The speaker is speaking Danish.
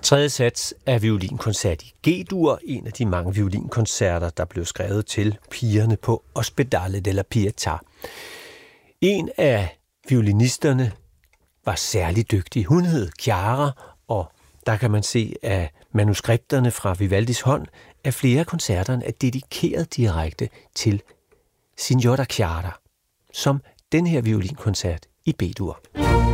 Tredje sats af violinkoncert i G-dur, en af de mange violinkoncerter, der blev skrevet til pigerne på Ospedale della Pietà. En af violinisterne var særlig dygtig. Hun hed Chiara, og der kan man se af manuskripterne fra Vivaldis hånd, at flere af koncerterne er dedikeret direkte til Signora Chiara, som den her violinkoncert i B-dur.